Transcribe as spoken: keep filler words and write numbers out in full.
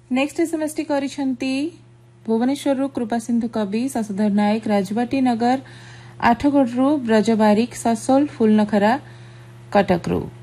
Next SMS T करिसेंती Bhubaneswar कृपा सिंधु कवि शशधर नायक राजबाटी नगर आठगढ़ ब्रज बारिक ससोल फूलनखरा कटक।